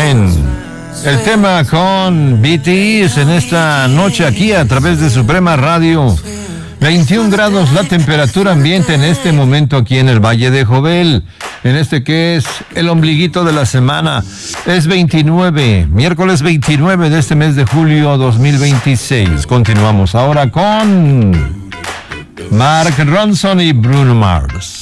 Mine. El tema con BTS en esta noche aquí a través de Suprema Radio. 21 grados la temperatura ambiente en este momento aquí en el Valle de Jovel. En este que es el ombliguito de la semana. Es 29, miércoles 29 de este mes de julio 2026. Continuamos ahora con Mark Ronson y Bruno Mars.